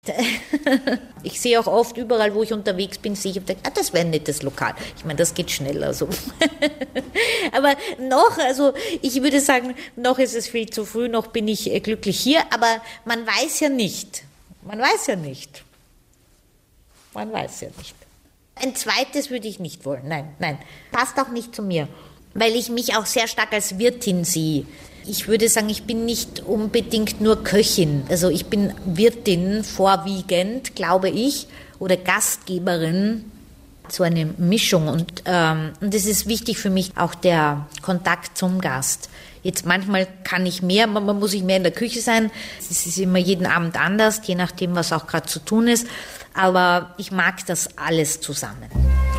Ich sehe auch oft überall, wo ich unterwegs bin, sehe ich und denke, das wäre ein nettes Lokal. Ich meine, das geht schneller so. Aber noch, also ich würde sagen, noch ist es viel zu früh, noch bin ich glücklich hier, aber man weiß ja nicht. Man weiß ja nicht. Ein zweites würde ich nicht wollen, nein. Passt auch nicht zu mir, weil ich mich auch sehr stark als Wirtin sehe. Ich würde sagen, ich bin nicht unbedingt nur Köchin. Also ich bin Wirtin vorwiegend, glaube ich, oder Gastgeberin. So eine Mischung. Und es ist wichtig für mich auch der Kontakt zum Gast. Jetzt manchmal kann ich mehr, man muss ich mehr in der Küche sein. Es ist immer jeden Abend anders, je nachdem, was auch gerade zu tun ist. Aber ich mag das alles zusammen.